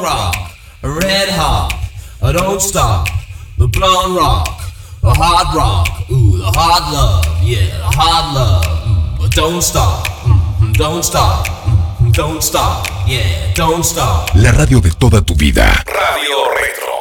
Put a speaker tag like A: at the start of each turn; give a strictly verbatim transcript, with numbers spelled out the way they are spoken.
A: rock, a red hot, a don't stop, the blonde rock, a hard rock, ooh, the hard love, yeah, the hard love, mm, but don't stop, mm, don't stop, mm, don't stop, yeah, don't stop.
B: La radio de toda tu vida.
C: Radio Retro.